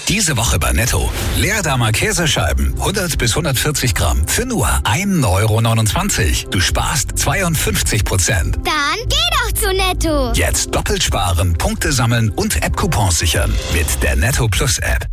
Diese Woche bei Netto. Leerdammer Käsescheiben, 100 bis 140 Gramm, für nur 1,29 €. Du sparst 52%. Dann geh doch zu Netto. Jetzt doppelt sparen, Punkte sammeln und App-Coupons sichern. Mit der Netto Plus App.